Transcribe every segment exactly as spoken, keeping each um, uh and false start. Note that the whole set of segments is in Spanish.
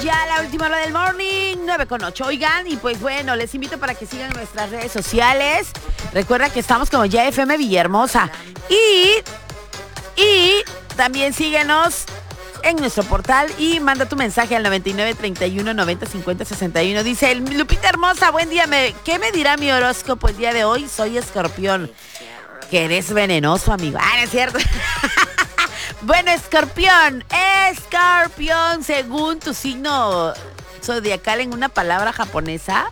Ya la última hora del morning, nueve con ocho. Oigan, y pues bueno, les invito para que sigan nuestras redes sociales. Recuerda que estamos como Ya F M Villahermosa. Y, y también síguenos en nuestro portal y manda tu mensaje al noventa y nueve, treinta y uno, noventa, cincuenta, sesenta y uno. Dice, Lupita hermosa, buen día. Me, ¿Qué me dirá mi horóscopo el día de hoy? Soy Escorpión. Que eres venenoso, amigo. Ah, no es cierto. Bueno, Escorpión, Escorpión, según tu signo zodiacal en una palabra japonesa.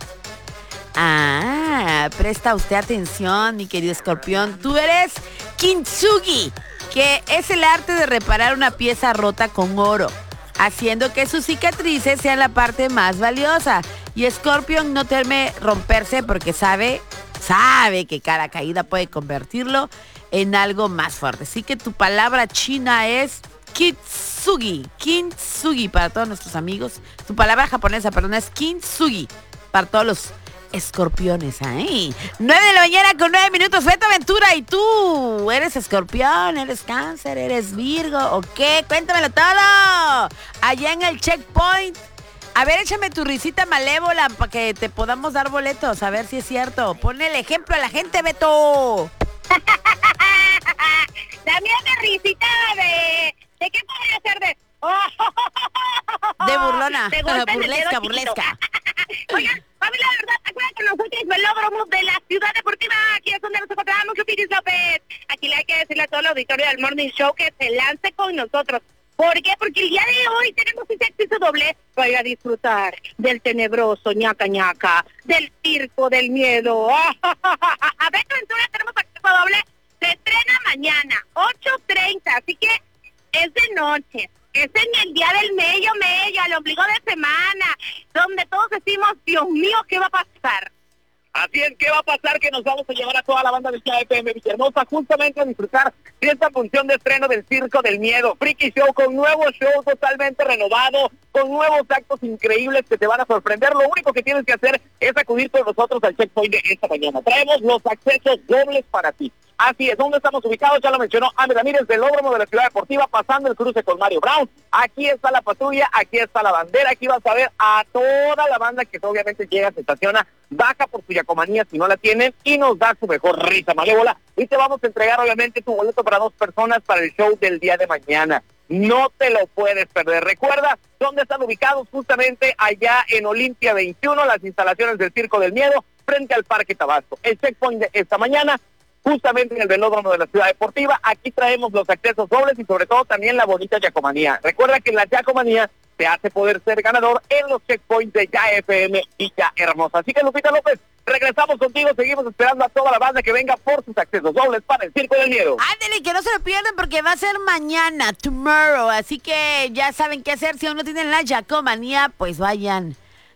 Ah, presta usted atención, mi querido Escorpión. Tú eres kintsugi, que es el arte de reparar una pieza rota con oro, haciendo que sus cicatrices sean la parte más valiosa. Y Escorpión no teme romperse porque sabe, sabe que cada caída puede convertirlo en algo más fuerte. Así que tu palabra china es kintsugi. Kintsugi para todos nuestros amigos. Tu palabra japonesa, perdón, es kintsugi para todos los escorpiones. Ay, nueve de la mañana con nueve minutos. Beto Aventura, ¿y tú? ¿Eres escorpión? ¿Eres cáncer? ¿Eres virgo? ¿O qué? Cuéntamelo todo. Allá en el checkpoint. A ver, échame tu risita malévola para que te podamos dar boletos. A ver si es cierto. Ponle el ejemplo a la gente, Beto. Dame una risita de... ¿De qué podría ser? De... De burlona. De golpe en el burlesca, dedo burlesca. Oigan, familia, la verdad, acuérdense que nosotros es velódromo de la Ciudad Deportiva. Aquí es donde nos encontramos, Lupitis López. Aquí le hay que decirle a todo el auditorio del Morning Show que se lance con nosotros. ¿Por qué? Porque el día de hoy tenemos ese acceso doble para ir a disfrutar del tenebroso ñaca ñaca, del circo del miedo. A Beto Ventura tenemos acceso doble. Se estrena mañana, ocho treinta, así que es de noche. Es en el día del medio, medio, el ombligo de semana, donde todos decimos, Dios mío, ¿qué va a pasar? Así es, ¿qué va a pasar? Que nos vamos a llevar a toda la banda de Ya F M Villahermosa justamente a disfrutar de esta función de estreno del Circo del Miedo. Freaky Show con nuevo show totalmente renovado, con nuevos actos increíbles que te van a sorprender. Lo único que tienes que hacer es acudir con nosotros al checkpoint de esta mañana. Traemos los accesos dobles para ti. Así es, ¿dónde estamos ubicados? Ya lo mencionó Ame Ramírez, del Velódromo de la Ciudad Deportiva, pasando el cruce con Mario Brown. Aquí está la patrulla, aquí está la bandera, aquí vas a ver a toda la banda que obviamente llega, se estaciona, baja por su yacomanía si no la tienen y nos da su mejor risa malévola. Y te vamos a entregar obviamente tu boleto para dos personas para el show del día de mañana. No te lo puedes perder. Recuerda dónde están ubicados, justamente allá en Olimpia veintiuno, las instalaciones del Circo del Miedo, frente al Parque Tabasco. El checkpoint de esta mañana, justamente en el velódromo de la Ciudad Deportiva. Aquí traemos los accesos dobles y sobre todo también la bonita yacomanía. Recuerda que en la yacomanía te hace poder ser ganador en los checkpoints de Ya F M Villa Hermosa. Así que, Lupita López, regresamos contigo, seguimos esperando a toda la banda que venga por sus accesos dobles para el Circo del Miedo. Ándale, que no se lo pierdan porque va a ser mañana, tomorrow. Así que ya saben qué hacer. Si aún no tienen la yacomanía, pues vayan.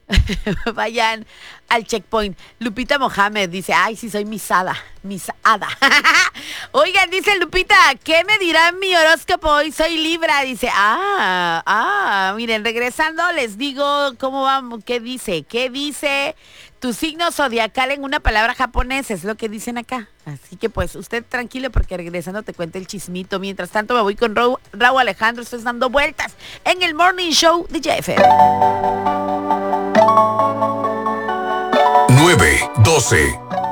Vayan al checkpoint. Lupita Mohamed dice, ay, sí soy misada, misada. Oigan, dice Lupita, ¿qué me dirá mi horóscopo hoy? Soy Libra, dice, ah, ah, miren, regresando les digo cómo vamos, qué dice, qué dice tu signo zodiacal en una palabra japonesa, es lo que dicen acá. Así que pues usted tranquilo porque regresando te cuento el chismito. Mientras tanto me voy con Raúl, Raúl Alejandro, estoy dando vueltas en el Morning Show de Ya F M. nueve doce.